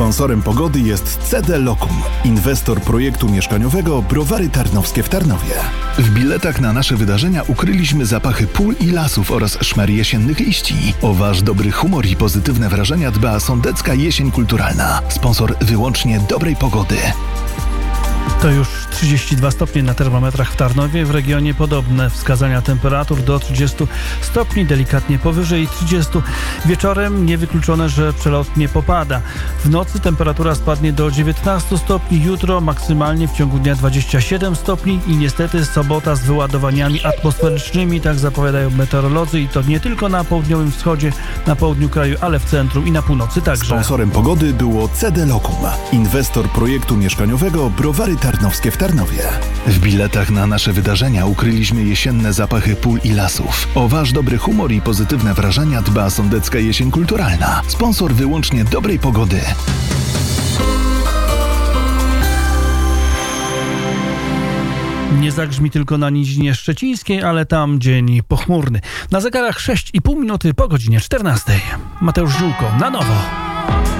Sponsorem pogody jest CD Lokum, inwestor projektu mieszkaniowego Browary Tarnowskie w Tarnowie. W biletach na nasze wydarzenia ukryliśmy zapachy pól i lasów oraz szmer jesiennych liści. O wasz dobry humor i pozytywne wrażenia dba Sądecka Jesień Kulturalna. Sponsor wyłącznie dobrej pogody. To już 32 stopnie na termometrach w Tarnowie. W regionie podobne wskazania temperatur do 30 stopni, delikatnie powyżej 30. Wieczorem niewykluczone, że przelotnie popada. W nocy temperatura spadnie do 19 stopni. Jutro maksymalnie w ciągu dnia 27 stopni i niestety sobota z wyładowaniami atmosferycznymi, tak zapowiadają meteorolodzy, i to nie tylko na południowym wschodzie, na południu kraju, ale w centrum i na północy także. Sponsorem pogody było CD Lokum, inwestor projektu mieszkaniowego Browary Tarnowskie w Tarnowie. W biletach na nasze wydarzenia ukryliśmy jesienne zapachy pól i lasów. O wasz dobry humor i pozytywne wrażenia dba Sądecka Jesień Kulturalna. Sponsor wyłącznie dobrej pogody. Nie zagrzmi tylko na Nizinie Szczecińskiej, ale tam dzień pochmurny. Na zegarach 6,5 minuty po godzinie 14. Mateusz Żółko, na nowo.